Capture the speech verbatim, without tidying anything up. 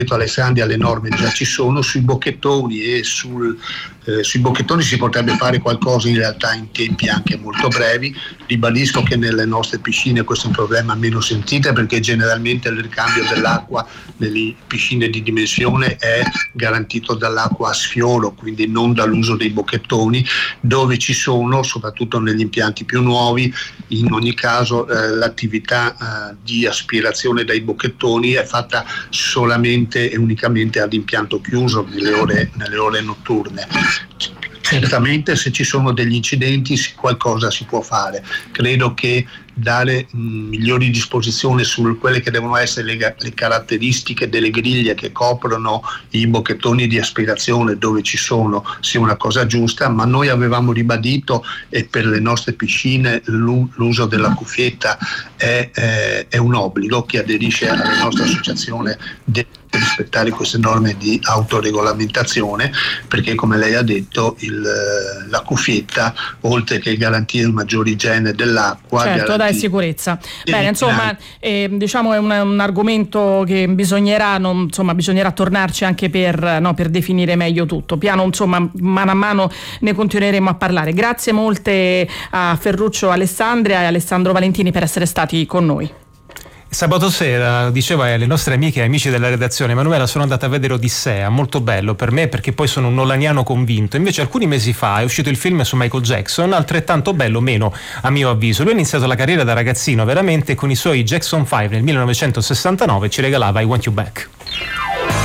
Alessandria le norme già ci sono, sui bocchettoni e sul, eh, sui bocchettoni si potrebbe fare qualcosa in realtà in tempi anche molto brevi. Ribadisco che nelle nostre piscine questo è un problema meno sentito, perché generalmente il ricambio dell'acqua nelle piscine di dimensione è garantito dall'acqua a sfioro, quindi non dall'uso dei bocchettoni. Dove ci sono, soprattutto negli impianti più nuovi, in ogni caso eh, l'attività eh, di aspirazione dai bocchettoni è fatta solamente e unicamente ad impianto chiuso nelle ore, nelle ore notturne. Certamente se ci sono degli incidenti qualcosa si può fare. Credo che dare mh, migliori disposizioni su quelle che devono essere le, le caratteristiche delle griglie che coprono i bocchettoni di aspirazione dove ci sono sia una cosa giusta, ma noi avevamo ribadito, e per le nostre piscine l'uso della cuffietta è, è, è un obbligo. Chi aderisce alla nostra associazione deve rispettare queste norme di autoregolamentazione, perché come lei ha detto il, la cuffietta, oltre che garantire il maggiore igiene dell'acqua, certo, dai, sicurezza. Bene, insomma, eh, diciamo è un, un argomento che bisognerà, non, insomma, bisognerà tornarci anche per, no, per definire meglio tutto. Piano, insomma, mano a mano ne continueremo a parlare. Grazie molte a Ferruccio Alessandria e Alessandro Valentini per essere stati con noi. Sabato sera, diceva alle nostre amiche e amici della redazione, Emanuela, sono andata a vedere Odissea, molto bello per me perché poi sono un nolaniano convinto. Invece alcuni mesi fa è uscito il film su Michael Jackson, altrettanto bello, meno a mio avviso. Lui ha iniziato la carriera da ragazzino veramente, con i suoi Jackson cinque nel millenovecentosessantanove ci regalava I Want You Back.